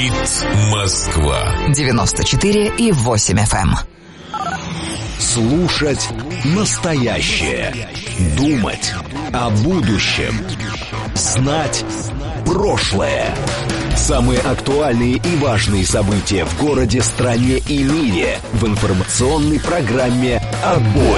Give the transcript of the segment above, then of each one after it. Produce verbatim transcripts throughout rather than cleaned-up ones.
Говорит Москва. девяносто четыре и восемь эф эм. Слушать настоящее. Думать о будущем. Знать прошлое. Самые актуальные и важные события в городе, стране и мире в информационной программе «Отбой».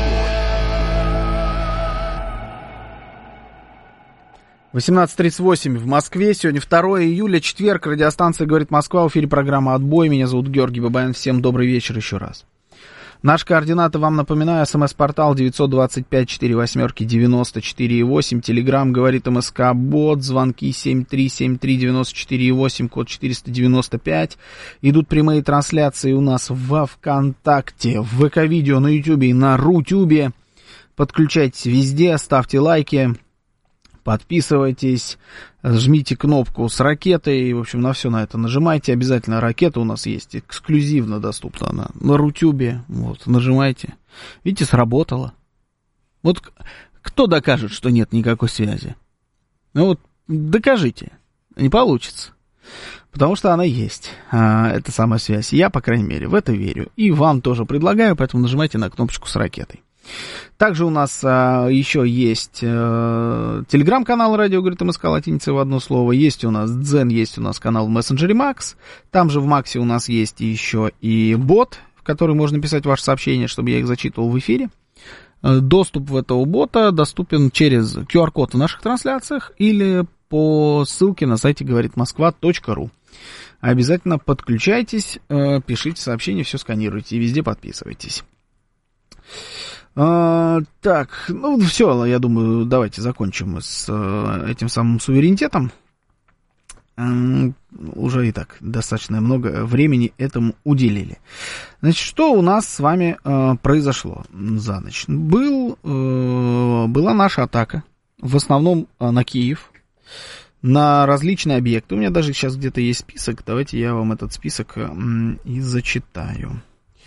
восемнадцать тридцать восемь в Москве. Сегодня второе июля, четверг. Радиостанция «Говорит Москва». В эфире программа «Отбой». Меня зовут Георгий Бабаян. Всем добрый вечер еще раз. Наши координаты вам напоминаю. СМС-портал девятьсот двадцать пять сорок восемь девяносто четыре восемь. Телеграм «Говорит МСК» бот. Звонки семь три семь три девять четыре восемь, код четыреста девяносто пять. Идут прямые трансляции у нас во ВКонтакте, в ВК-видео, на Ютубе и на Рутюбе. Подключайтесь везде, ставьте лайки. Подписывайтесь, жмите кнопку с ракетой, в общем, на все на это нажимайте. Обязательно ракета у нас есть, эксклюзивно доступна она на Рутюбе. Вот, нажимайте. Видите, сработало. Вот кто докажет, что нет никакой связи? Ну вот, докажите. Не получится. Потому что она есть, эта самая связь. Я, по крайней мере, в это верю. И вам тоже предлагаю, поэтому нажимайте на кнопочку с ракетой. Также у нас а, еще есть а, телеграм-канал «Радио говорит МСК» латиницей в одно слово. Есть у нас Дзен, есть у нас канал в мессенджере Макс. Там же в Максе у нас есть еще и бот, в который можно писать ваши сообщения, чтобы я их зачитывал в эфире. Доступ в этого бота доступен через ку ар-код в наших трансляциях или по ссылке на сайте говорит москва точка ру. Обязательно подключайтесь, пишите сообщения, все сканируйте и везде подписывайтесь. А, так, ну все, я думаю, давайте закончим с а, этим самым суверенитетом. А, уже и так достаточно много времени этому уделили. Значит, что у нас с вами а, произошло за ночь? Был, а, была наша атака, в основном а, на Киев, на различные объекты. У меня даже сейчас где-то есть список, давайте я вам этот список а, и зачитаю.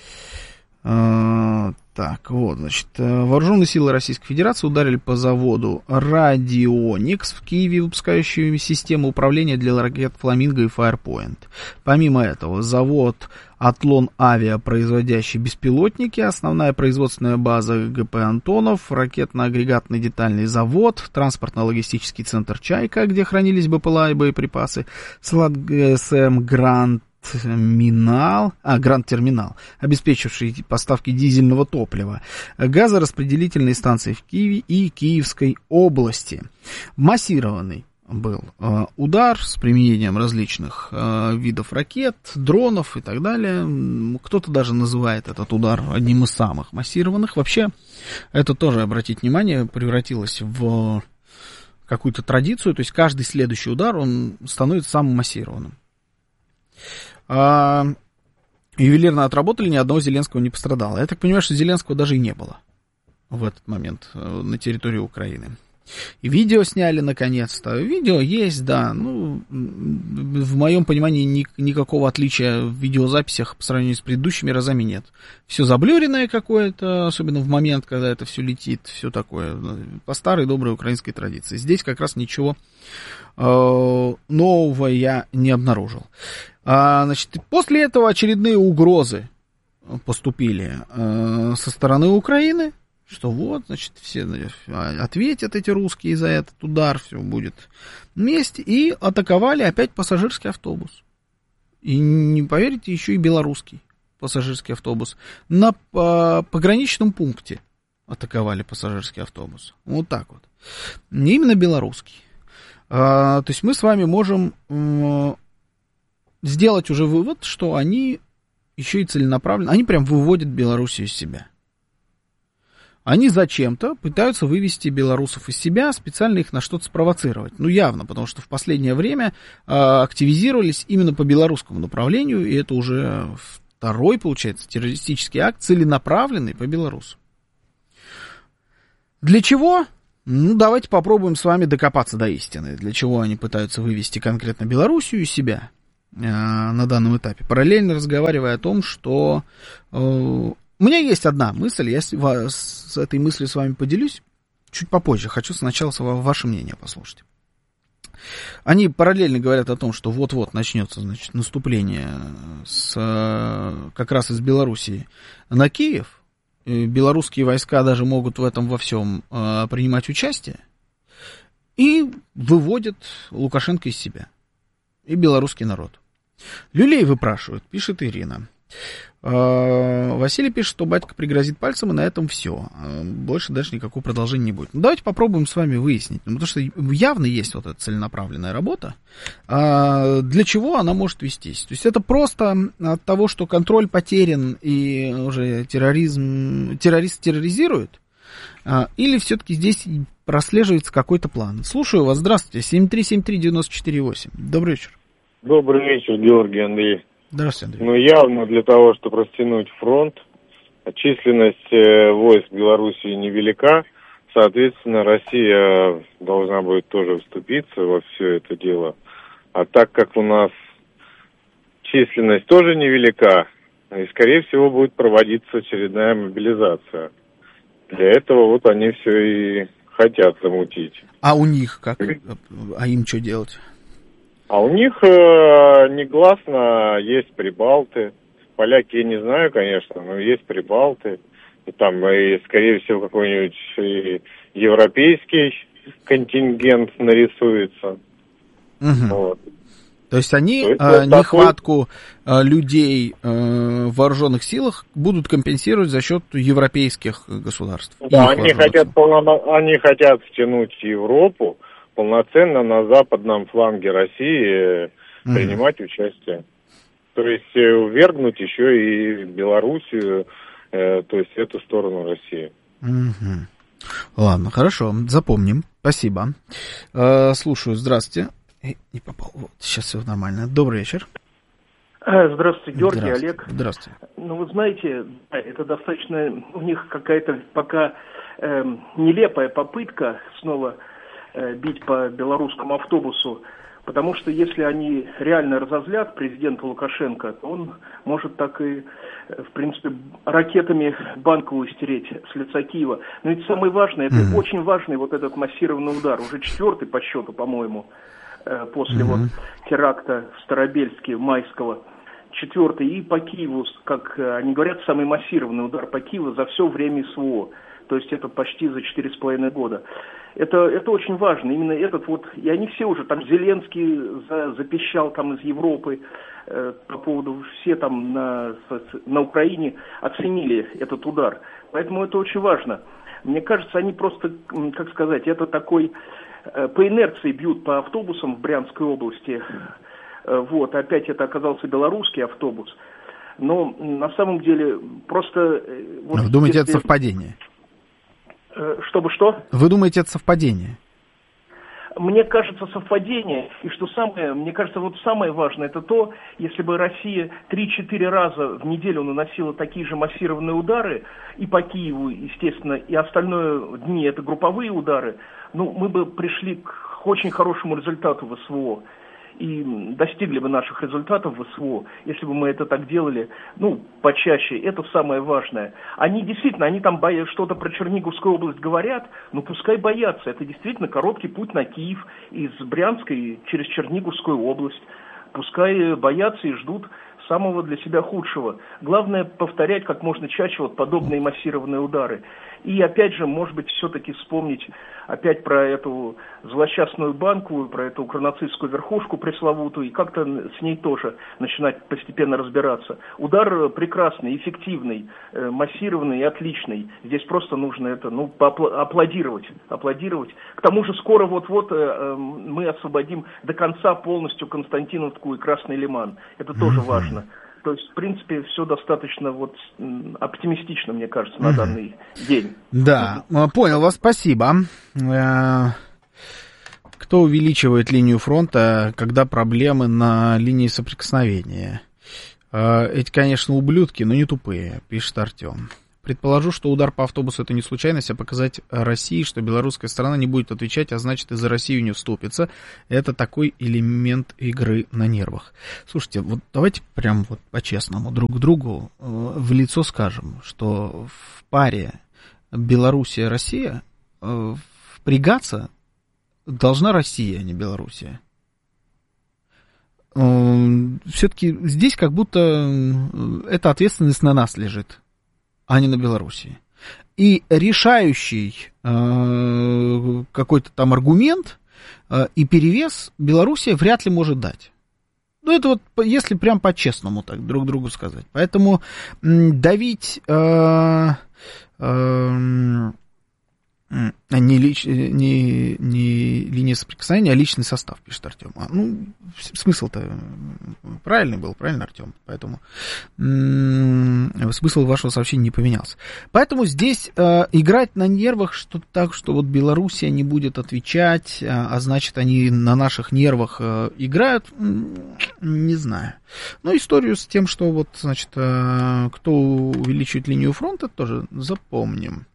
А, так, вот, значит, вооруженные силы Российской Федерации ударили по заводу Радионикс в Киеве, выпускающему систему управления для ракет «Фламинго» и «Фаерпоинт». Помимо этого, завод «Атлон Авиа», производящий беспилотники, основная производственная база ГП «Антонов», ракетно-агрегатный детальный завод, транспортно-логистический центр «Чайка», где хранились БПЛА и боеприпасы, склад ГСМ «Грант», Минал, а, Гранд-терминал, обеспечивший поставки дизельного топлива, газораспределительные станции в Киеве и Киевской области. Массированный был э, удар с применением различных э, видов ракет, дронов и так далее. Кто-то даже называет этот удар одним из самых массированных. Вообще, это тоже, обратите внимание, превратилось в какую-то традицию, то есть каждый следующий удар, он становится самым массированным. А, ювелирно отработали, ни одного Зеленского не пострадало. Я так понимаю, что Зеленского даже и не было в этот момент на территории Украины. И видео сняли наконец-то. Видео есть, да. Ну, в моем понимании ни, никакого отличия в видеозаписях по сравнению с предыдущими разами нет. Все заблюренное какое-то, особенно в момент, когда это все летит, все такое. По старой доброй украинской традиции. Здесь как раз ничего э, нового я не обнаружил. А, значит, после этого очередные угрозы поступили э, со стороны Украины, что вот, значит, все ответят эти русские за этот удар, все будет вместе, и атаковали опять пассажирский автобус. И не поверите, еще и белорусский пассажирский автобус. На по, пограничном пункте атаковали пассажирский автобус. Вот так вот. Не именно белорусский. А, то есть мы с вами можем э, сделать уже вывод, что они еще и целенаправленно, они прям выводят Белоруссию из себя. Они зачем-то пытаются вывести белорусов из себя, специально их на что-то спровоцировать. Ну, явно, потому что в последнее время э, активизировались именно по белорусскому направлению, и это уже второй, получается, террористический акт, целенаправленный по белорусу. Для чего? Ну, давайте попробуем с вами докопаться до истины. Для чего они пытаются вывести конкретно Белоруссию из себя э, на данном этапе. Параллельно разговаривая о том, что... Э, У меня есть одна мысль, я с этой мыслью с вами поделюсь чуть попозже. Хочу сначала ваше мнение послушать. Они параллельно говорят о том, что вот-вот начнется, значит, наступление с, как раз из Белоруссии на Киев. Белорусские войска даже могут в этом во всем принимать участие. И выводят Лукашенко из себя. И белорусский народ. Люлей выпрашивают, пишет Ирина. Василий пишет, что батька пригрозит пальцем, и на этом все. Больше дальше никакого продолжения не будет. Ну, давайте попробуем с вами выяснить. Ну, потому что явно есть вот эта целенаправленная работа. А для чего она может вестись? То есть это просто от того, что контроль потерян и уже терроризм, террорист терроризирует? Или все-таки здесь прослеживается какой-то план? Слушаю вас. Здравствуйте. семь три семь три девять четыре восемь. Добрый вечер. Добрый вечер, Георгий, Андрей. Здравствуйте, Андрей. Ну, явно для того, чтобы растянуть фронт, численность войск Белоруссии невелика, соответственно, Россия должна будет тоже вступиться во все это дело. А так как у нас численность тоже невелика, и, скорее всего, будет проводиться очередная мобилизация. Для этого вот они все и хотят замутить. А у них как? А им что делать? А у них э, негласно есть прибалты. Поляки я не знаю, конечно, но есть прибалты. И там, и, скорее всего, какой-нибудь и европейский контингент нарисуется. Угу. Вот. То есть они То есть, э, вот нехватку такой... э, людей э, в вооруженных силах будут компенсировать за счет европейских государств. Да, они хотят, они хотят втянуть Европу полноценно на западном фланге России mm-hmm. принимать участие. То есть увергнуть еще и Белоруссию, э, то есть эту сторону России. Mm-hmm. Ладно, хорошо, запомним. Спасибо. Э, слушаю, здравствуйте. Эй, не попал. Вот, сейчас все нормально. Добрый вечер. Здравствуйте, Георгий, Здравствуйте. Олег. Здравствуйте. Ну, вы знаете, это достаточно у них какая-то пока э, нелепая попытка снова бить по белорусскому автобусу, потому что если они реально разозлят президента Лукашенко, то он может так и, в принципе, ракетами Банкову стереть с лица Киева. Но ведь самое важное, это mm-hmm. очень важный вот этот массированный удар, уже четвертый по счету, по-моему, после mm-hmm. вот теракта в Старобельске, Майского, четвертый, и по Киеву, как они говорят, самый массированный удар по Киеву за все время СВО, то есть это почти за четыре с половиной года. Это, это очень важно, именно этот вот, и они все уже, там Зеленский за, запищал там из Европы э, по поводу, все там на, на Украине оценили этот удар, поэтому это очень важно. Мне кажется, они просто, как сказать, это такой, э, по инерции бьют по автобусам в Брянской области, э, вот, опять это оказался белорусский автобус, но на самом деле просто... Э, вот, Вы думаете, если... это совпадение? Чтобы что? Вы думаете, это совпадение? Мне кажется, совпадение. И что самое, мне кажется, вот самое важное, это то, если бы Россия три-четыре раза в неделю наносила такие же массированные удары, и по Киеву, естественно, и остальное дни это групповые удары, ну, мы бы пришли к очень хорошему результату в СВО. И достигли бы наших результатов в СВО, если бы мы это так делали, ну, почаще, это самое важное. Они действительно, они там боя... что-то про Черниговскую область говорят, но пускай боятся, это действительно короткий путь на Киев из Брянской через Черниговскую область. Пускай боятся и ждут самого для себя худшего. Главное повторять как можно чаще вот подобные массированные удары. И опять же, может быть, все-таки вспомнить опять про эту злосчастную Банковую, про эту укронацистскую верхушку пресловутую, и как-то с ней тоже начинать постепенно разбираться. Удар прекрасный, эффективный, массированный и отличный. Здесь просто нужно это, ну, аплодировать, аплодировать. К тому же скоро вот-вот мы освободим до конца полностью Константиновку и Красный Лиман. Это тоже mm-hmm. важно. То есть, в принципе, все достаточно вот оптимистично, мне кажется, на mm-hmm. данный день. Да, понял вас, спасибо. Кто увеличивает линию фронта, когда проблемы на линии соприкосновения? Эти, конечно, ублюдки, но не тупые, пишет Артем. Предположу, что удар по автобусу — это не случайность, а показать России, что белорусская сторона не будет отвечать, а значит, и за Россию не вступится. Это такой элемент игры на нервах. Слушайте, вот давайте прям вот по-честному друг к другу в лицо скажем, что в паре Белоруссия-Россия впрягаться должна Россия, а не Белоруссия. Все-таки здесь как будто эта ответственность на нас лежит, а не на Белоруссии. И решающий э, какой-то там аргумент э, и перевес Белоруссия вряд ли может дать. Ну, это вот если прям по-честному так друг другу сказать. Поэтому м, давить э, э, не, лич, не, не линия соприкосновения, а личный состав, пишет Артем. А, ну, смысл-то правильный был, правильно, Артем? Поэтому м- смысл вашего сообщения не поменялся. Поэтому здесь э, играть на нервах, что так, что вот Белоруссия не будет отвечать, а, а значит, они на наших нервах э, играют, не знаю. Но историю с тем, что вот, значит, э, кто увеличивает линию фронта, тоже запомним.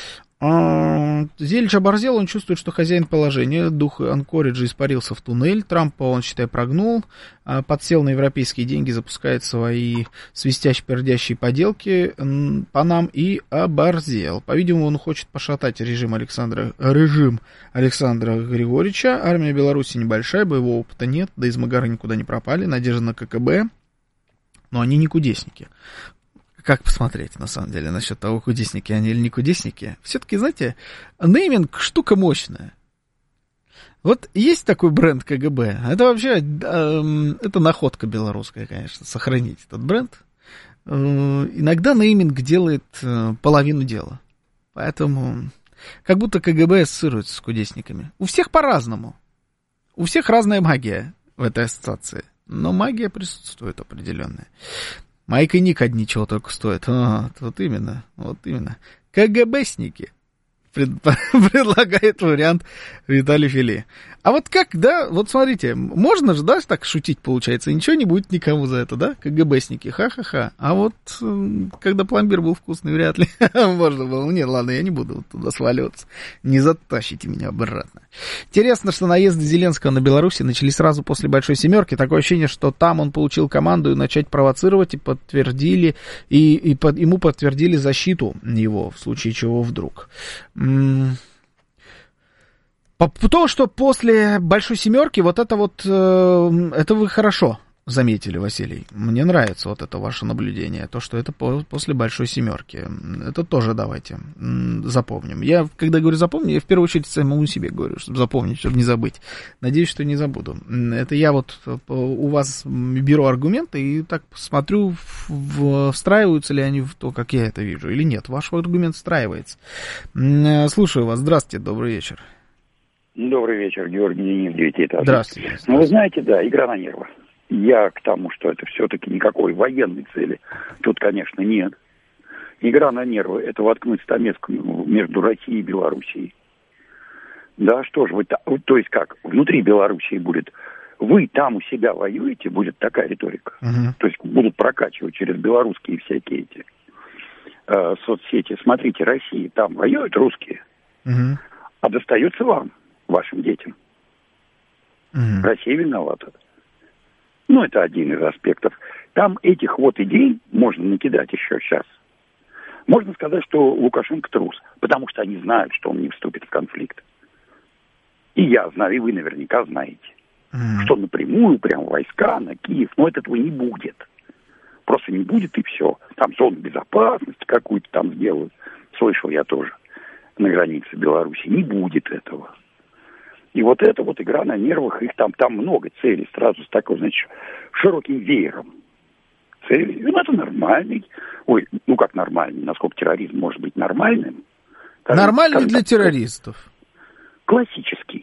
Зелич оборзел, он чувствует, что хозяин положения, дух Анкориджа испарился в туннель, Трампа он, считай, прогнул, подсел на европейские деньги, запускает свои свистящие-пердящие поделки по нам и оборзел. По-видимому, он хочет пошатать режим Александра, режим Александра Григорьевича. Армия Беларуси небольшая, боевого опыта нет, да из Магары никуда не пропали, надежда на ка ка бэ, но они не кудесники. Как посмотреть, на самом деле, насчет того, кудесники они или не кудесники? Все-таки, знаете, нейминг штука мощная. Вот есть такой бренд ка гэ бэ. Это вообще, э, это находка белорусская, конечно, сохранить этот бренд. Э, иногда нейминг делает э, половину дела. Поэтому как будто ка гэ бэ ассоциируется с кудесниками. У всех по-разному. У всех разная магия в этой ассоциации. Но магия присутствует определенная. Майк и Ник одни чего только стоят. А, вот именно, вот именно. ка гэ бэсники пред, предлагает вариант Виталий Филе. А вот как, да, вот смотрите, можно же, да, так шутить, получается, ничего не будет никому за это, да, ка гэ бэсники, ха-ха-ха. А вот, когда пломбир был вкусный, вряд ли можно было. Нет, ладно, я не буду вот туда сваливаться. Не затащите меня обратно. Интересно, что наезды Зеленского на Беларусь начались сразу после Большой Семерки. Такое ощущение, что там он получил команду начать провоцировать, и подтвердили, и, и под, ему подтвердили защиту его, в случае чего вдруг. То, что после Большой Семерки, вот это вот, э, это вы хорошо заметили, Василий. Мне нравится вот это ваше наблюдение, то, что это по, после Большой Семерки. Это тоже давайте запомним. Я, когда говорю запомню, я в первую очередь самому себе говорю, чтобы запомнить, чтобы не забыть. Надеюсь, что не забуду. Это я вот у вас беру аргументы и так смотрю, в, встраиваются ли они в то, как я это вижу, или нет. Ваш аргумент встраивается. Слушаю вас. Здравствуйте, добрый вечер. Добрый вечер, Георгий Денис, девятиэтажный. Здравствуйте. Ну, вы знаете, да, игра на нервах. Я к тому, что это все-таки никакой военной цели тут, конечно, нет. Игра на нервы – это воткнуть стамеску между Россией и Белоруссией. Да, что же вы, то есть как, внутри Белоруссии будет, вы там у себя воюете, будет такая риторика. Uh-huh. То есть будут прокачивать через белорусские всякие эти э, соцсети. Смотрите, Россия, там воюют русские, uh-huh. а достается вам, вашим детям. Uh-huh. Россия виновата. Ну, это один из аспектов. Там этих вот идей можно накидать еще сейчас. Можно сказать, что Лукашенко трус, потому что они знают, что он не вступит в конфликт. И я знаю, и вы наверняка знаете, mm-hmm. что напрямую прям войска на Киев, но этого не будет. Просто не будет и все. Там зону безопасности какую-то там сделают. Слышал я тоже на границе Беларуси. Не будет этого. И вот эта вот игра на нервах, их там, там много целей, сразу с такой, значит, широким веером. Цели, ну, это нормальный, ой, ну, как нормальный, насколько терроризм может быть нормальным. Нормальный для так, террористов. Классический.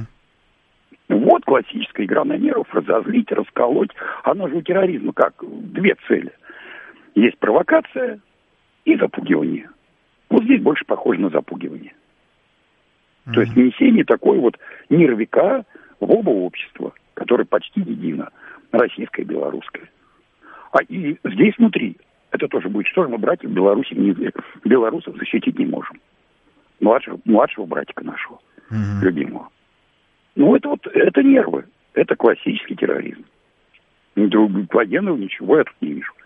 Угу. Вот классическая игра на нервах, разозлить, расколоть. Оно же у терроризма как, две цели. Есть провокация и запугивание. Вот здесь больше похоже на запугивание. Mm-hmm. То есть несение такой вот нервика в оба общества, которое почти едино, российское и белорусское. А и здесь внутри, это тоже будет, что же мы братьев Беларуси, не, белорусов защитить не можем. Младшего, младшего братика нашего, mm-hmm. любимого. Ну, это вот, это нервы, это классический терроризм. Военного ничего я тут не вижу.